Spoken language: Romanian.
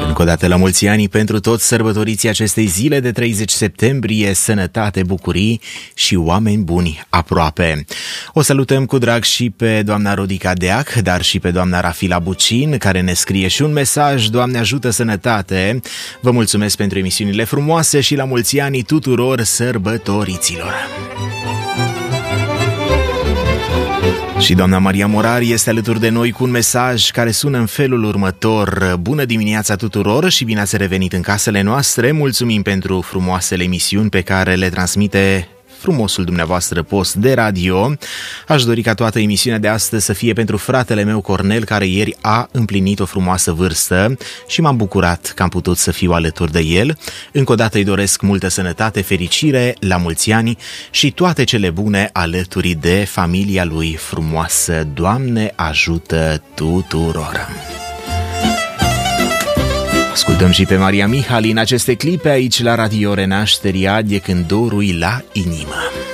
Încă o dată la mulți ani pentru toți sărbătoriții acestei zile de 30 septembrie, sănătate, bucurii și oameni buni aproape. O salutăm cu drag și pe doamna Rodica Deac, dar și pe doamna Rafila Bucin, care ne scrie și un mesaj: Doamne ajută, sănătate! Vă mulțumesc pentru emisiunile frumoase și la mulți ani tuturor sărbătoriților! Și doamna Maria Morar este alături de noi cu un mesaj care sună în felul următor: Bună dimineața tuturor și bine ați revenit în casele noastre! Mulțumim pentru frumoasele emisiuni pe care le transmite frumosul dumneavoastră post de radio. Aș dori ca toată emisiunea de astăzi să fie pentru fratele meu Cornel, care ieri a împlinit o frumoasă vârstă și m-am bucurat că am putut să fiu alături de el. Încă o dată îi doresc multă sănătate, fericire, la mulți ani și toate cele bune alături de familia lui frumoasă. Doamne ajută tuturor! Ascultăm și pe Maria Mihali în aceste clipe aici la Radio Renașterea, de când dorul la inimă.